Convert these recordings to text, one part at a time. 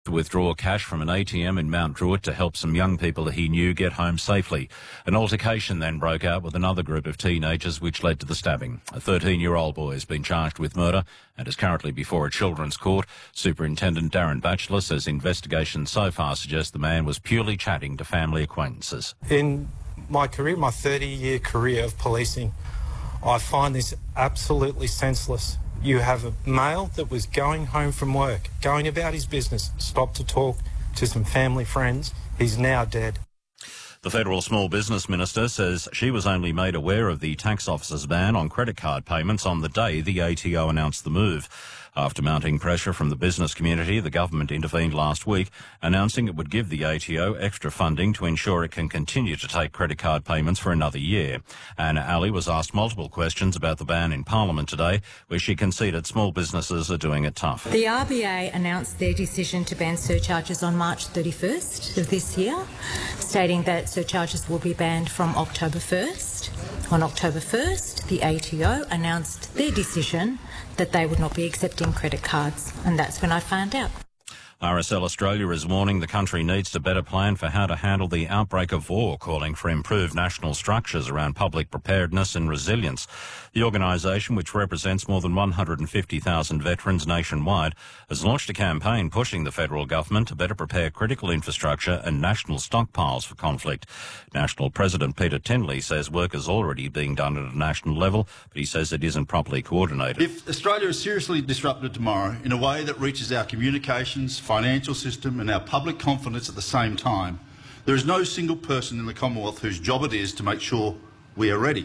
To withdraw cash from an ATM in Mount Druitt to help some young people he knew get home safely. An altercation then broke out with another group of teenagers, which led to the stabbing. A 13-year-old boy has been charged with murder and is currently before a children's court. Superintendent Darren Batchelor says investigations so far suggest the man was purely chatting to family acquaintances. In my career, my 30-year career of policing, I find this absolutely senseless. You have a male that was going home from work, going about his business, stopped to talk to some family friends. He's now dead. The Federal Small Business Minister says she was only made aware of the tax office's ban on credit card payments on the day the ATO announced the move. After mounting pressure from the business community, the government intervened last week, announcing it would give the ATO extra funding to ensure it can continue to take credit card payments for another year. Anna Ali was asked multiple questions about the ban in Parliament today, where she conceded small businesses are doing it tough. The RBA announced their decision to ban surcharges on March 31st of this year, stating that surcharges will be banned from October 1st. On October 1st, the ATO announced their decision that they would not be accepting credit cards, and that's when I found out. RSL Australia is warning the country needs to better plan for how to handle the outbreak of war, calling for improved national structures around public preparedness and resilience. The organisation, which represents more than 150,000 veterans nationwide, has launched a campaign pushing the federal government to better prepare critical infrastructure and national stockpiles for conflict. National President Peter Tinley says work is already being done at a national level, but he says it isn't properly coordinated. If Australia is seriously disrupted tomorrow in a way that reaches our communications, financial system and our public confidence at the same time, there is no single person in the Commonwealth whose job it is to make sure we are ready.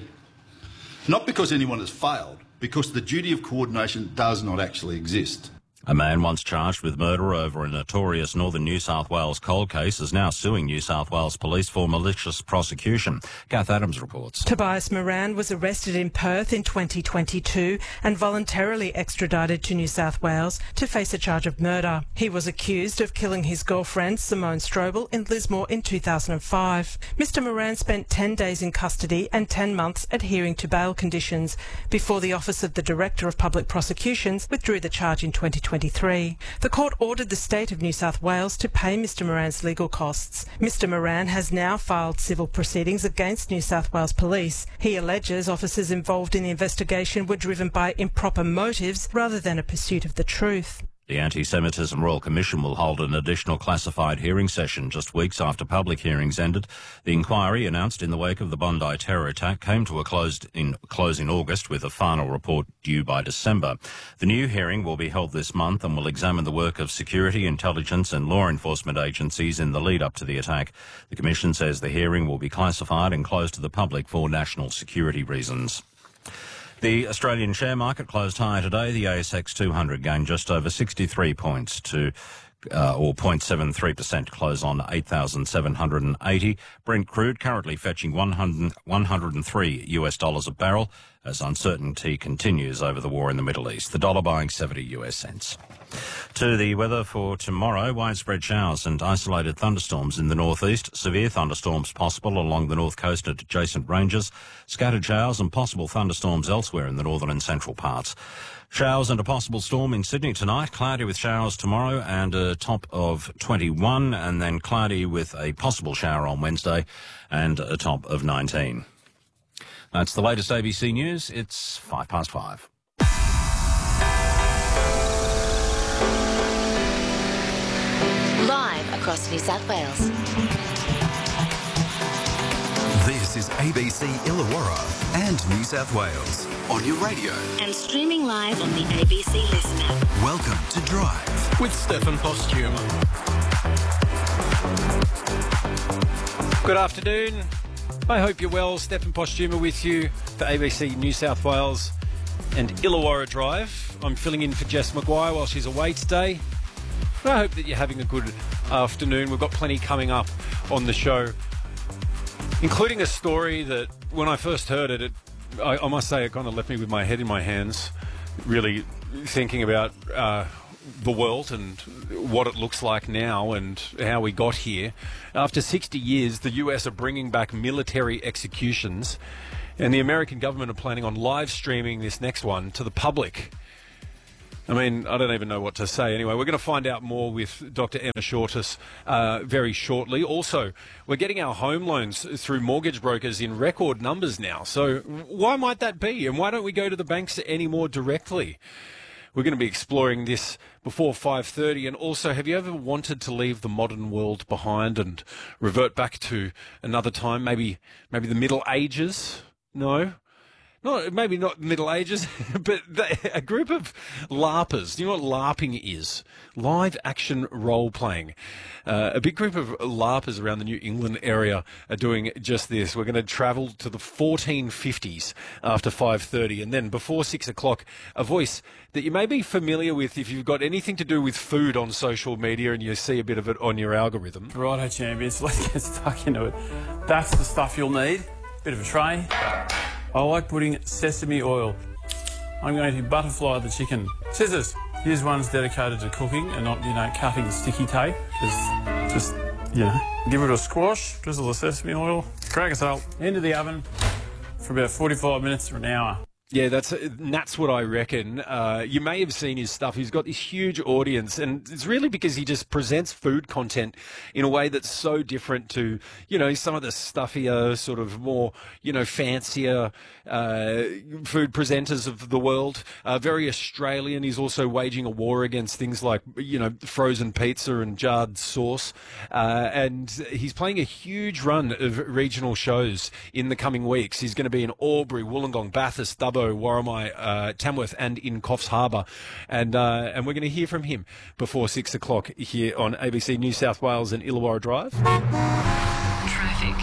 Not because anyone has failed, because the duty of coordination does not actually exist. A man once charged with murder over a notorious northern New South Wales cold case is now suing New South Wales Police for malicious prosecution. Kath Adams reports. Tobias Moran was arrested in Perth in 2022 and voluntarily extradited to New South Wales to face a charge of murder. He was accused of killing his girlfriend Simone Strobel in Lismore in 2005. Mr Moran spent 10 days in custody and 10 months adhering to bail conditions before the Office of the Director of Public Prosecutions withdrew the charge in 2023. The court ordered the state of New South Wales to pay Mr Moran's legal costs. Mr Moran has now filed civil proceedings against New South Wales Police. He alleges officers involved in the investigation were driven by improper motives rather than a pursuit of the truth. The Anti-Semitism Royal Commission will hold an additional classified hearing session just weeks after public hearings ended. The inquiry, announced in the wake of the Bondi terror attack, came to a close in August, with a final report due by December. The new hearing will be held this month and will examine the work of security, intelligence and law enforcement agencies in the lead-up to the attack. The Commission says the hearing will be classified and closed to the public for national security reasons. The Australian share market closed higher today. The ASX 200 gained just over 63 points to or 0.73%, close on 8,780. Brent crude currently fetching $103 a barrel as uncertainty continues over the war in the Middle East. The dollar buying 70 US cents. To the weather for tomorrow, widespread showers and isolated thunderstorms in the northeast, severe thunderstorms possible along the north coast and adjacent ranges, scattered showers and possible thunderstorms elsewhere in the northern and central parts. Showers and a possible storm in Sydney tonight, cloudy with showers tomorrow and a top of 21, and then cloudy with a possible shower on Wednesday and a top of 19. That's the latest ABC News. It's 5:05. Live across New South Wales. This is ABC Illawarra and New South Wales on your radio And streaming live on the ABC Listen app. Welcome to Drive with Stefan Postuma. Good afternoon. I hope you're well. Stefan Postuma with you for ABC New South Wales and Illawarra Drive. I'm filling in for Jess Maguire while she's away today. But I hope that you're having a good afternoon. We've got plenty coming up on the show, including a story that when I first heard it, I must say it kind of left me with my head in my hands, really thinking about the world and what it looks like now and how we got here. After 60 years, the US are bringing back military executions, and the American government are planning on live streaming this next one to the public. I mean, I don't even know what to say. Anyway, we're going to find out more with Dr. Emma Shortis very shortly. Also, we're getting our home loans through mortgage brokers in record numbers now. So why might that be? And why don't we go to the banks anymore directly? We're going to be exploring this before 5:30. And also, have you ever wanted to leave the modern world behind and revert back to another time? Maybe the Middle Ages? No? No, maybe not Middle Ages, but a group of LARPers. Do you know what LARPing is? Live action role playing. A big group of LARPers around the New England area are doing just this. We're going to travel to the 1450s after 5:30, and then before 6 o'clock, a voice that you may be familiar with if you've got anything to do with food on social media and you see a bit of it on your algorithm. Righto, champions, let's get stuck into it. That's the stuff you'll need. Bit of a tray. I like putting sesame oil. I'm going to butterfly the chicken. Scissors. Here's one's dedicated to cooking and not, cutting sticky tape. Just give it a squash, drizzle the sesame oil, crack a salt, into the oven for about 45 minutes to an hour. Yeah, that's what I reckon. You may have seen his stuff. He's got this huge audience, and it's really because he just presents food content in a way that's so different to, some of the stuffier, sort of more, fancier food presenters of the world. Very Australian. He's also waging a war against things like, frozen pizza and jarred sauce. And he's playing a huge run of regional shows in the coming weeks. He's going to be in Albury, Wollongong, Bathurst, Dubbo, Warramai, Tamworth and in Coffs Harbour. And we're going to hear from him before 6 o'clock here on ABC New South Wales and Illawarra Drive. Traffic.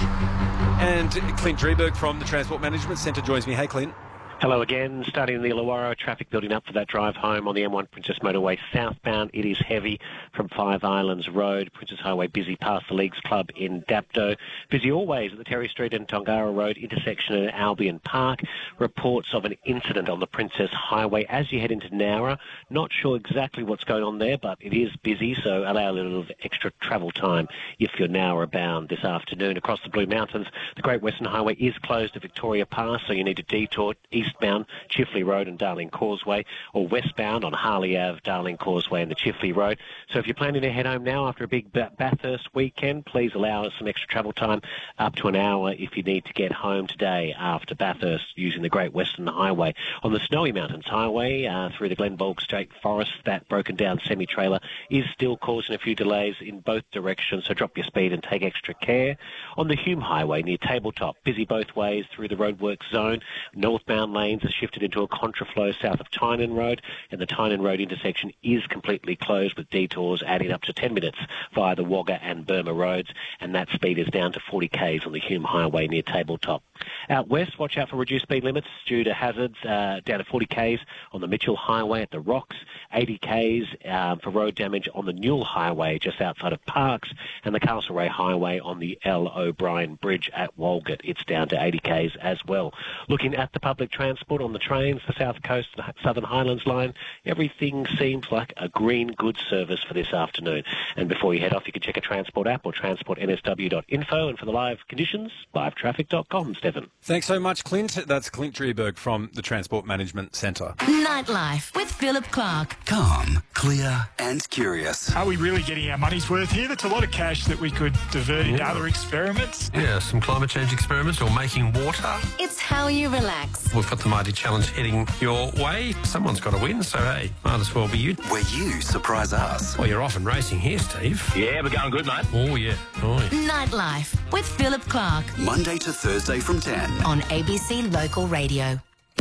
And Clint Dreberg from the Transport Management Centre joins me. Hey, Clint. Hello again. Starting in the Illawarra, traffic building up for that drive home on the M1 Princess Motorway southbound. It is heavy from Five Islands Road, Princess Highway busy past the Leagues Club in Dapto. Busy always at the Terry Street and Tongara Road intersection at Albion Park. Reports of an incident on the Princess Highway as you head into Nowra. Not sure exactly what's going on there, but it is busy, so allow a little extra travel time if you're Nowra bound this afternoon. Across the Blue Mountains, the Great Western Highway is closed to Victoria Pass, so you need to detour eastbound Chifley Road and Darling Causeway, or westbound on Harley Ave, Darling Causeway and the Chifley Road. So if you're planning to head home now after a big Bathurst weekend, please allow us some extra travel time, up to an hour if you need to get home today after Bathurst using the Great Western Highway. On the Snowy Mountains Highway through the Glenbolg State Forest, that broken down semi-trailer is still causing a few delays in both directions, so drop your speed and take extra care. On the Hume Highway near Tabletop, busy both ways through the roadworks zone. Northbound lanes are shifted into a contraflow south of Tynan Road, and the Tynan Road intersection is completely closed with detours adding up to 10 minutes via the Wagga and Burma roads, and that speed is down to 40 k's on the Hume Highway near Tabletop. Out west, watch out for reduced speed limits due to hazards, down to 40 k's on the Mitchell Highway at the Rocks, 80 k's for road damage on the Newell Highway just outside of Parkes, and the Castlereagh Highway on the L. O'Brien Bridge at Walgett. It's down to 80 k's as well. Looking at the public transport on the trains, the South Coast, the Southern Highlands line, everything seems like a green goods service for this afternoon. And before you head off, you can check a Transport app or transportnsw.info. And for the live conditions, livetraffic.com. Stephen. Thanks so much, Clint. That's Clint Dreberg from the Transport Management Centre. Nightlife with Philip Clark. Calm, clear and curious. Are we really getting our money's worth here? That's a lot of cash that we could divert into other experiments. Yeah, some climate change experiments or making water. It's how you relax. We've got the Mighty Challenge heading your way. Someone's got to win, so hey, might as well be you. Where you surprise us. Well, you're off and racing here, Steve. Yeah, we're going good, mate. Oh, yeah. Oh, yeah. Nightlife with Philip Clark. Monday to Thursday from 10. On ABC Local Radio.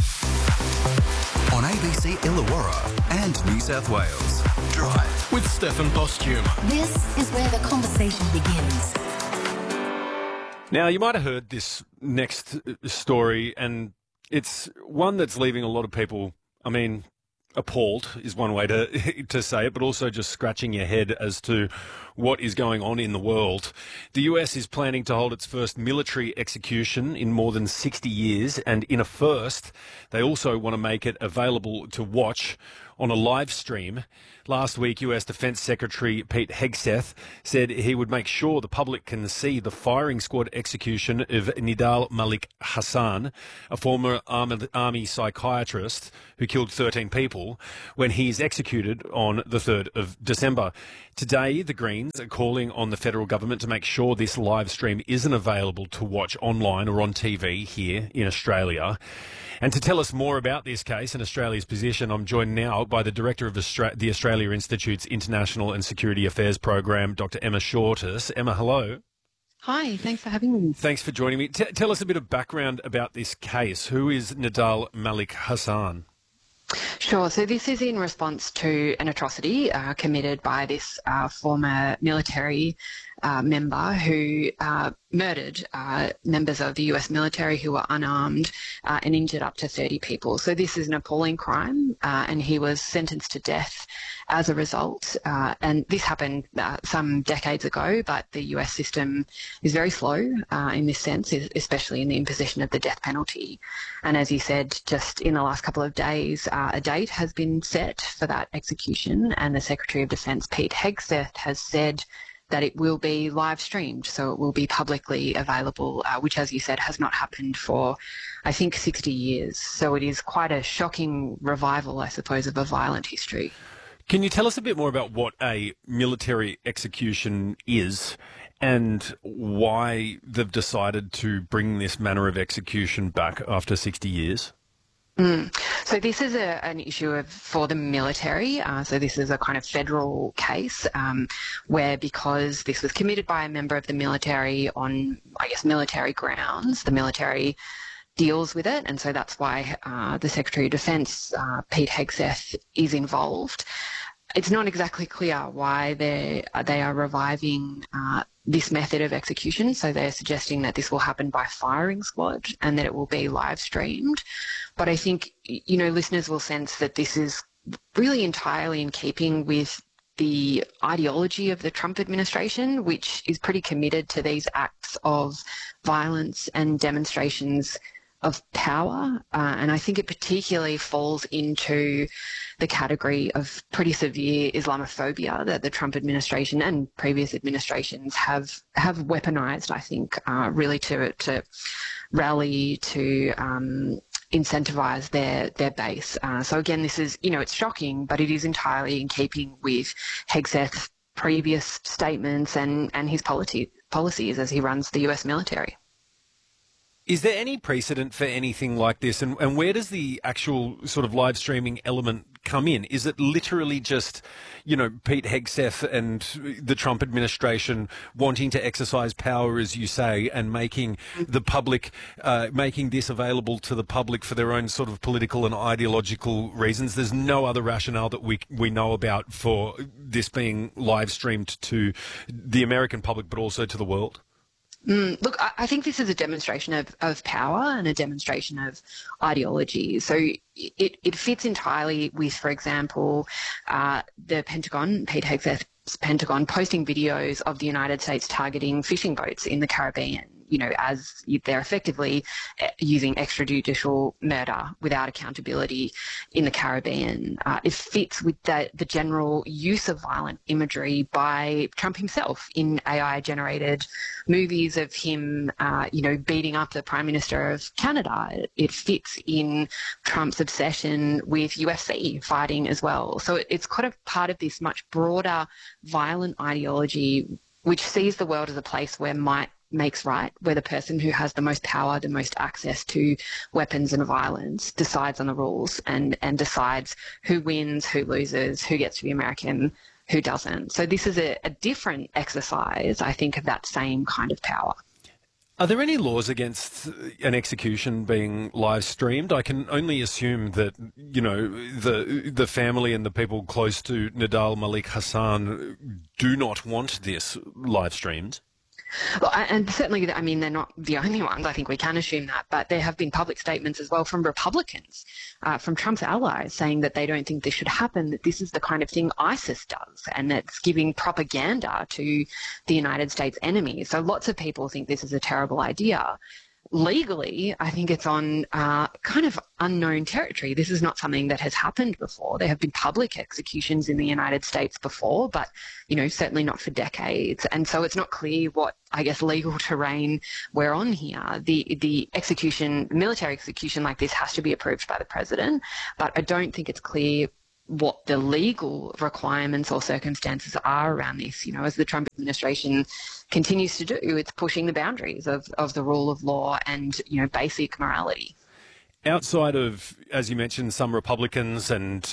On ABC Illawarra and New South Wales. Drive with Stefan Postuma. This is where the conversation begins. Now, you might have heard this next story, and it's one that's leaving a lot of people, appalled is one way to say it, but also just scratching your head as to what is going on in the world. The US is planning to hold its first military execution in more than 60 years, and in a first, they also want to make it available to watch on a live stream. Last week, US Defense Secretary Pete Hegseth said he would make sure the public can see the firing squad execution of Nidal Malik Hassan, a former army psychiatrist who killed 13 people, when he's executed on the 3rd of December. Today, the Greens are calling on the federal government to make sure this live stream isn't available to watch online or on TV here in Australia. And to tell us more about this case and Australia's position, I'm joined now by the Director of the Australia Institute's International and Security Affairs Program, Dr. Emma Shortis. Emma, hello. Hi, thanks for having me. Thanks for joining me. Tell us a bit of background about this case. Who is Nidal Malik Hassan? Sure. So this is in response to an atrocity committed by this former military member who murdered members of the US military who were unarmed and injured up to 30 people. So this is an appalling crime, and he was sentenced to death as a result. And this happened some decades ago, but the US system is very slow in this sense, especially in the imposition of the death penalty. And as you said, just in the last couple of days, a date has been set for that execution, and the Secretary of Defense, Pete Hegseth, has said that it will be live streamed, so it will be publicly available, which, as you said, has not happened for, I think, 60 years. So it is quite a shocking revival, I suppose, of a violent history. Can you tell us a bit more about what a military execution is and why they've decided to bring this manner of execution back after 60 years? So this is an issue for the military. So this is a kind of federal case where, because this was committed by a member of the military on, I guess, military grounds, the military deals with it. And so that's why the Secretary of Defense, Pete Hegseth, is involved. It's not exactly clear why they are reviving this method of execution. So they're suggesting that this will happen by firing squad and that it will be live streamed. But I think, you know, listeners will sense that this is really entirely in keeping with the ideology of the Trump administration, which is pretty committed to these acts of violence and demonstrations of power, and I think it particularly falls into the category of pretty severe Islamophobia that the Trump administration and previous administrations have weaponized, I think, really to rally to incentivize their base. So again, this is, you know, it's shocking, but it is entirely in keeping with Hegseth's previous statements and his policies as he runs the US military. Is there any precedent for anything like this? And where does the actual sort of live streaming element come in? Is it literally just, you know, Pete Hegseth and the Trump administration wanting to exercise power, as you say, and making the public, making this available to the public for their own sort of political and ideological reasons? There's no other rationale that we know about for this being live streamed to the American public, but also to the world? Look, I think this is a demonstration of power and a demonstration of ideology. So it fits entirely with, for example, the Pentagon, Pete Hegseth's Pentagon, posting videos of the United States targeting fishing boats in the Caribbean, you know, as they're effectively using extrajudicial murder without accountability in the Caribbean. It fits with the general use of violent imagery by Trump himself in AI-generated movies of him, you know, beating up the Prime Minister of Canada. It fits in Trump's obsession with UFC fighting as well. So it's kind of part of this much broader violent ideology which sees the world as a place where might makes right, where the person who has the most power, the most access to weapons and violence decides on the rules and decides who wins, who loses, who gets to be American, who doesn't. So this is a different exercise, I think, of that same kind of power. Are there any laws against an execution being live streamed? I can only assume that, you know, the family and the people close to Nidal Malik Hassan do not want this live streamed. Well, and certainly, I mean, they're not the only ones. I think we can assume that. But there have been public statements as well from Republicans, from Trump's allies, saying that they don't think this should happen, that this is the kind of thing ISIS does, and that's giving propaganda to the United States enemies. So lots of people think this is a terrible idea. legally, I think it's on kind of unknown territory. This is not something that has happened before. There have been public executions in the United States before, but, certainly not for decades. And so it's not clear what, I guess, legal terrain we're on here. The military execution like this has to be approved by the president, but I don't think it's clear what the legal requirements or circumstances are around this. As the Trump administration continues to do, it's pushing the boundaries of the rule of law and, basic morality. Outside of, as you mentioned, some Republicans and,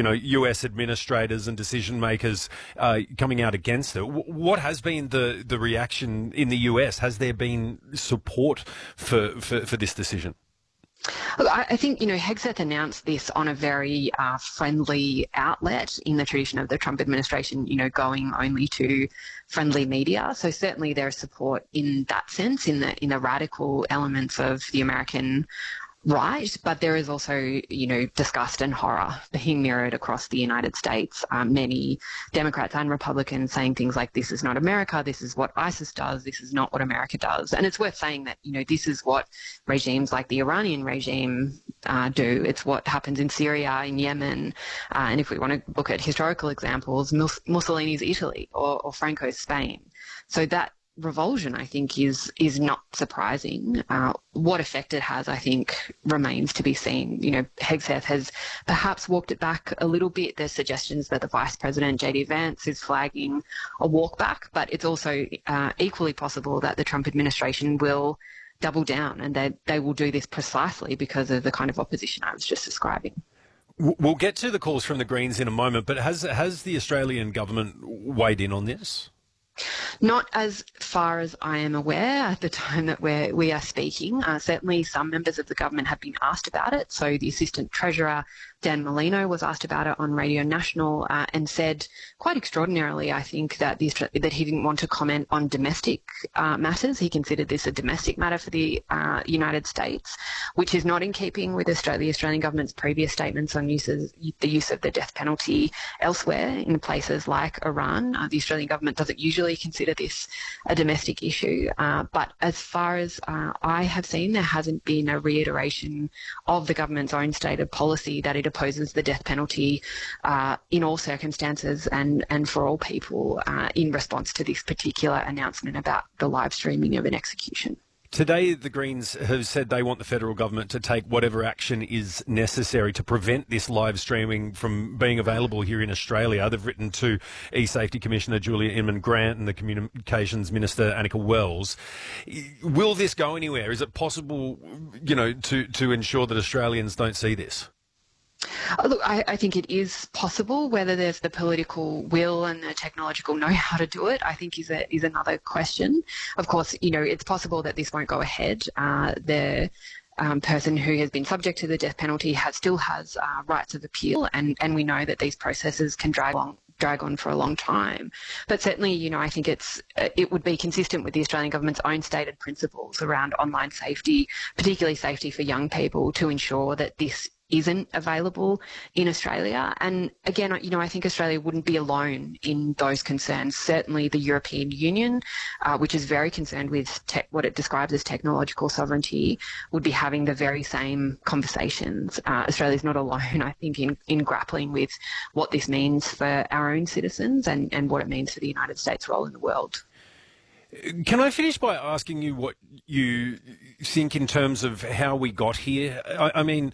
US administrators and decision makers coming out against it, what has been the reaction in the US? Has there been support for this decision? Look, I think, Hegseth announced this on a very friendly outlet in the tradition of the Trump administration, going only to friendly media. So certainly there is support in that sense, in the radical elements of the American right, but there is also, disgust and horror being mirrored across the United States. Many Democrats and Republicans saying things like, this is not America, this is what ISIS does, this is not what America does. And it's worth saying that, this is what regimes like the Iranian regime do. It's what happens in Syria, in Yemen. And if we want to look at historical examples, Mussolini's Italy or Franco's Spain. So that revulsion, I think, is not surprising. What effect it has, I think, remains to be seen. Hegseth has perhaps walked it back a little bit. There's suggestions that the Vice President, J.D. Vance, is flagging a walk back, but it's also equally possible that the Trump administration will double down and they will do this precisely because of the kind of opposition I was just describing. We'll get to the calls from the Greens in a moment, but has the Australian government weighed in on this? Not as far as I am aware at the time that we are speaking. Certainly some members of the government have been asked about it. So the Assistant Treasurer, Dan Molino, was asked about it on Radio National and said quite extraordinarily, I think, that that he didn't want to comment on domestic matters. He considered this a domestic matter for the United States, which is not in keeping with the Australian government's previous statements on the use of the death penalty elsewhere in places like Iran. The Australian government doesn't usually consider this a domestic issue, but as far as I have seen, there hasn't been a reiteration of the government's own stated policy that it opposes the death penalty in all circumstances and for all people in response to this particular announcement about the live streaming of an execution. Today, the Greens have said they want the federal government to take whatever action is necessary to prevent this live streaming from being available here in Australia. They've written to eSafety Commissioner Julia Inman-Grant and the Communications Minister Annika Wells. Will this go anywhere? Is it possible, to ensure that Australians don't see this? Look, I think it is possible. Whether there's the political will and the technological know-how to do it, I think is another question. Of course, it's possible that this won't go ahead. The person who has been subject to the death penalty still has rights of appeal, and we know that these processes can drag on for a long time. But certainly, I think it would be consistent with the Australian government's own stated principles around online safety, particularly safety for young people, to ensure that this isn't available in Australia. And again, I think Australia wouldn't be alone in those concerns. Certainly the European Union, which is very concerned with what it describes as technological sovereignty, would be having the very same conversations. Australia's not alone, I think, in grappling with what this means for our own citizens and what it means for the United States' role in the world. Can I finish by asking you what you think in terms of how we got here? I mean,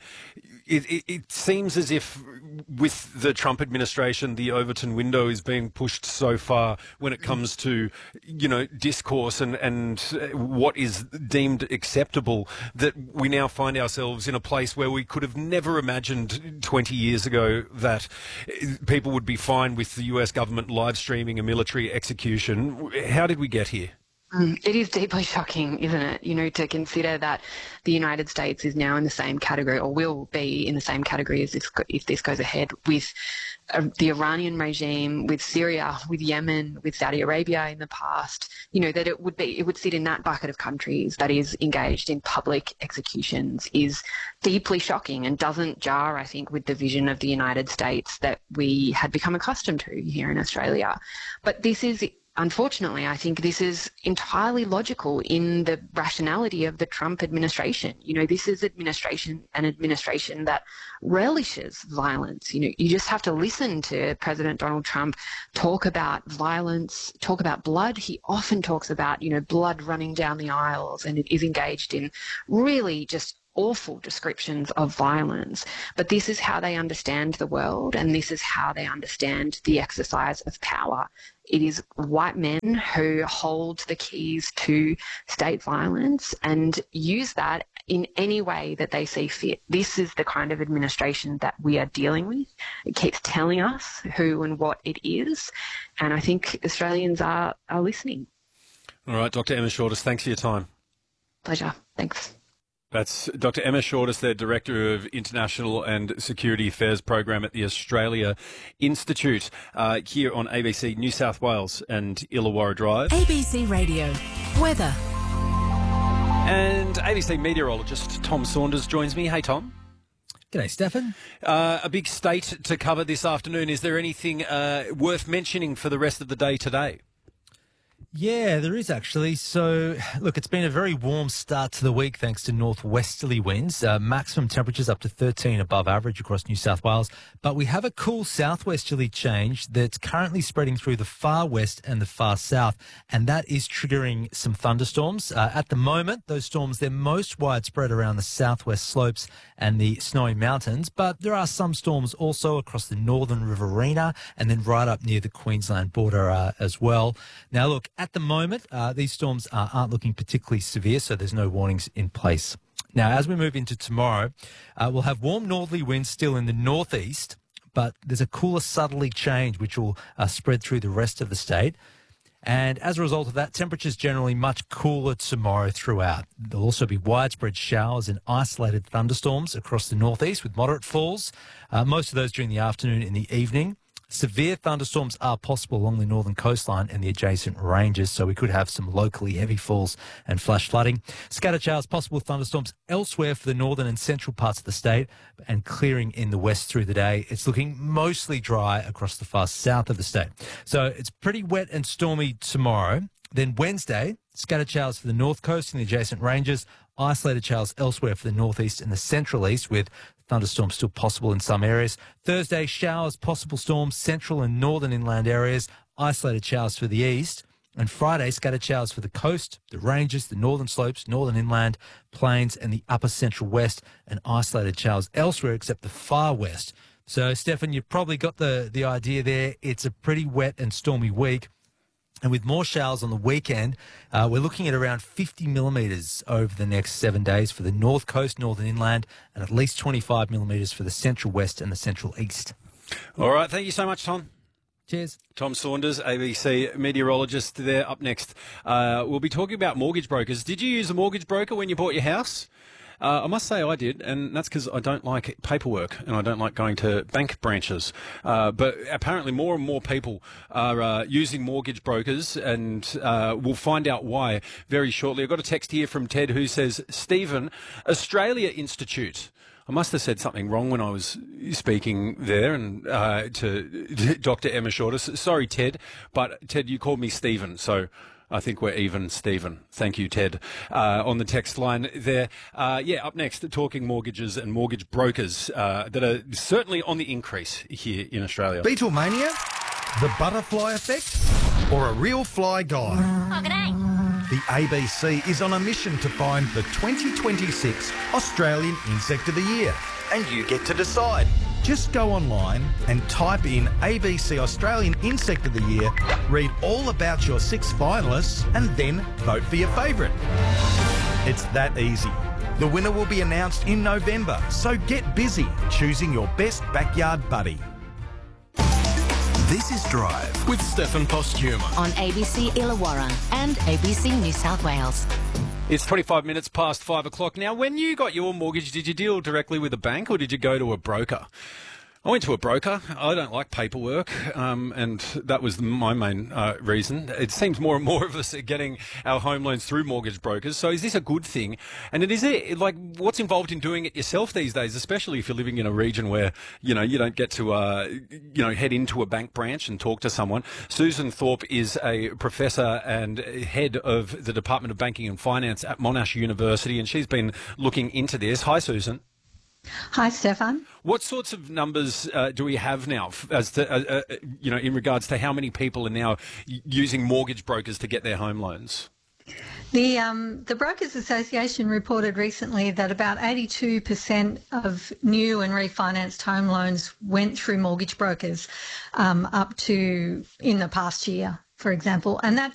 it seems as if with the Trump administration, the Overton window is being pushed so far when it comes to, discourse and what is deemed acceptable, that we now find ourselves in a place where we could have never imagined 20 years ago that people would be fine with the US government live streaming a military execution. How did we get here? It is deeply shocking, isn't it? To consider that the United States is now in the same category, or will be in the same category as if this goes ahead, with the Iranian regime, with Syria, with Yemen, with Saudi Arabia in the past. That it would sit in that bucket of countries that is engaged in public executions is deeply shocking and doesn't jar, I think, with the vision of the United States that we had become accustomed to here in Australia. But this is unfortunately, I think this is entirely logical in the rationality of the Trump administration. This is an administration that relishes violence. You just have to listen to President Donald Trump talk about violence, talk about blood. He often talks about, blood running down the aisles, and it is engaged in really just awful descriptions of violence. But this is how they understand the world, and this is how they understand the exercise of power. It is white men who hold the keys to state violence and use that in any way that they see fit. This is the kind of administration that we are dealing with. It keeps telling us who and what it is, and I think Australians are listening. All right, Dr. Emma Shortis, thanks for your time. Pleasure. Thanks. That's Dr. Emma Shortis, the Director of International and Security Affairs Program at the Australia Institute, here on ABC New South Wales and Illawarra Drive. ABC Radio. Weather. And ABC meteorologist Tom Saunders joins me. Hey, Tom. G'day, Stefan. A big state to cover this afternoon. Is there anything worth mentioning for the rest of the day today? Yeah, there is actually. So, look, it's been a very warm start to the week thanks to northwesterly winds. Maximum temperatures up to 13 above average across New South Wales. But we have a cool southwesterly change that's currently spreading through the far west and the far south, and that is triggering some thunderstorms. At the moment, those storms, they're most widespread around the southwest slopes and the snowy mountains, but there are some storms also across the northern Riverina and then right up near the Queensland border as well. Now, look, at the moment, these storms aren't looking particularly severe, so there's no warnings in place. Now, as we move into tomorrow, we'll have warm northerly winds still in the northeast, but there's a cooler southerly change which will spread through the rest of the state. And as a result of that, temperatures generally much cooler tomorrow throughout. There'll also be widespread showers and isolated thunderstorms across the northeast with moderate falls, most of those during the afternoon and the evening. Severe thunderstorms are possible along the northern coastline and the adjacent ranges, so we could have some locally heavy falls and flash flooding. Scattered showers, possible thunderstorms elsewhere for the northern and central parts of the state, and clearing in the west through the day. It's looking mostly dry across the far south of the state. So it's pretty wet and stormy tomorrow. Then Wednesday, scattered showers for the north coast and the adjacent ranges, isolated showers elsewhere for the northeast and the central east, with thunderstorms still possible in some areas. Thursday, showers, possible storms, central and northern inland areas, isolated showers for the east. And Friday, scattered showers for the coast, the ranges, the northern slopes, northern inland, plains and the upper central west, and isolated showers elsewhere except the far west. So, Stefan, you've probably got the idea there. It's a pretty wet and stormy week. And with more showers on the weekend, we're looking at around 50 millimetres over the next 7 days for the north coast, northern inland, and at least 25 millimetres for the central west and the central east. All right. Thank you so much, Tom. Cheers. Tom Saunders, ABC meteorologist there. Up next, we'll be talking about mortgage brokers. Did you use a mortgage broker when you bought your house? I must say I did, and that's because I don't like paperwork and I don't like going to bank branches. But apparently more and more people are using mortgage brokers, and we'll find out why very shortly. I've got a text here from Ted who says, Stephen, Australia Institute. I must have said something wrong when I was speaking there and to Dr. Emma Shortis. Sorry, Ted, but Ted, you called me Stephen, so I think we're even, Stephen. Thank you, Ted, on the text line there. Up next, talking mortgages and mortgage brokers that are certainly on the increase here in Australia. Beatlemania, the butterfly effect, or a real fly guy? Oh, g'day. The ABC is on a mission to find the 2026 Australian Insect of the Year, and you get to decide. Just go online and type in ABC Australian Insect of the Year, read all about your 6 finalists, and then vote for your favourite. It's that easy. The winner will be announced in November, so get busy choosing your best backyard buddy. This is Drive with Stefan Postuma On ABC Illawarra and ABC New South Wales. It's 25 minutes past 5 o'clock. Now, when you got your mortgage, did you deal directly with a bank or did you go to a broker? I went to a broker. I don't like paperwork, and that was my main reason. It seems more and more of us are getting our home loans through mortgage brokers. So is this a good thing? And what's involved in doing it yourself these days, especially if you're living in a region where, you don't get to, head into a bank branch and talk to someone. Susan Thorpe is a professor and head of the Department of Banking and Finance at Monash University, and she's been looking into this. Hi, Susan. Hi, Stefan. What sorts of numbers do we have now as to, in regards to how many people are now using mortgage brokers to get their home loans? The Brokers Association reported recently that about 82% of new and refinanced home loans went through mortgage brokers up to in the past year, for example. And